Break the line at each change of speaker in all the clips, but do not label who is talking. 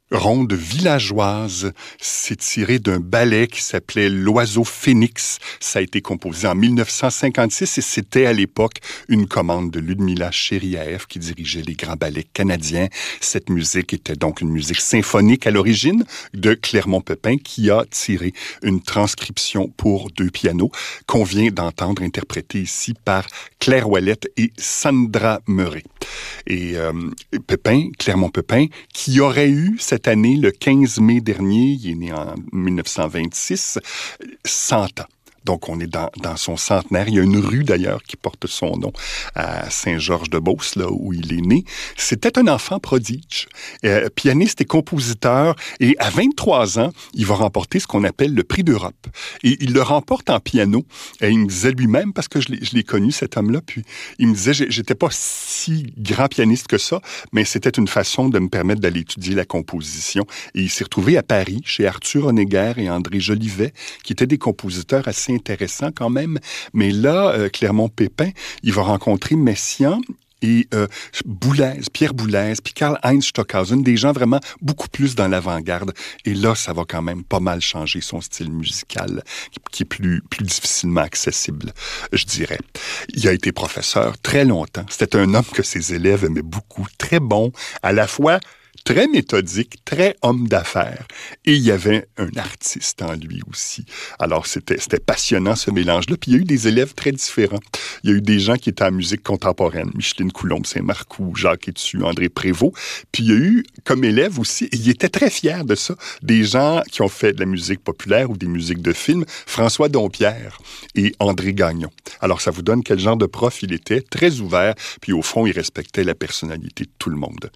Ronde villageoise, c'est tiré d'un ballet qui s'appelait L'Oiseau Phénix. Ça a été composé en 1956 et c'était à l'époque une commande de Ludmila Cheriev qui dirigeait les grands ballets canadiens. Cette musique était donc une musique symphonique à l'origine de Clermont-Pepin qui a tiré une transcription pour 2 pianos qu'on vient d'entendre interprétée ici par Claire Ouellette et Sandra Meuret. Et Clermont-Pepin, qui aurait eu cette année, le 15 mai dernier, il est né en 1926, 100 ans. Donc, on est dans son centenaire. Il y a une rue, d'ailleurs, qui porte son nom à Saint-Georges-de-Beauce, là où il est né. C'était un enfant prodige, pianiste et compositeur. Et à 23 ans, il va remporter ce qu'on appelle le prix d'Europe. Et il le remporte en piano. Et il me disait lui-même, parce que je l'ai connu, cet homme-là, puis il me disait, j'étais pas si grand pianiste que ça, mais c'était une façon de me permettre d'aller étudier la composition. Et il s'est retrouvé à Paris, chez Arthur Honegger et André Jolivet, qui étaient des compositeurs assez intéressant quand même. Mais là, Clermont-Pépin, il va rencontrer Messiaen et Boulez, Pierre Boulez, puis Karl-Heinz Stockhausen, des gens vraiment beaucoup plus dans l'avant-garde. Et là, ça va quand même pas mal changer son style musical, qui est plus difficilement accessible, je dirais. Il a été professeur très longtemps. C'était un homme que ses élèves aimaient beaucoup, très bon, à la fois très méthodique, très homme d'affaires. Et il y avait un artiste en lui aussi. Alors, c'était passionnant, ce mélange-là. Puis il y a eu des élèves très différents. Il y a eu des gens qui étaient en musique contemporaine. Micheline Coulombe-Saint-Marcoux, Jacques Etu, André Prévost. Puis il y a eu, comme élève aussi, et il était très fier de ça, des gens qui ont fait de la musique populaire ou des musiques de film, François Dompierre et André Gagnon. Alors, ça vous donne quel genre de prof il était, très ouvert. Puis au fond, il respectait la personnalité de tout le monde.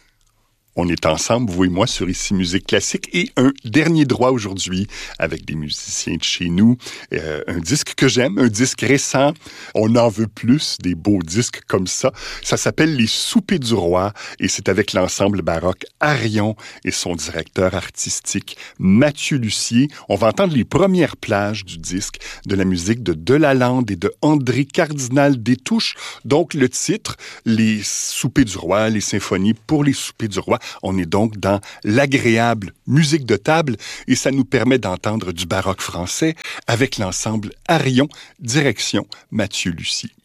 On est ensemble, vous et moi, sur Ici Musique Classique et un dernier droit aujourd'hui avec des musiciens de chez nous. Un disque que j'aime, un disque récent. On en veut plus, des beaux disques comme ça. Ça s'appelle Les Soupers du Roi et c'est avec l'ensemble baroque Arion et son directeur artistique Mathieu Lussier. On va entendre les premières plages du disque de la musique de Delalande et de André Cardinal Détouche. Donc le titre, Les Soupers du Roi, les symphonies pour les Soupers du Roi. On est donc dans l'agréable musique de table et ça nous permet d'entendre du baroque français avec l'ensemble Arion, direction Mathieu Lussier.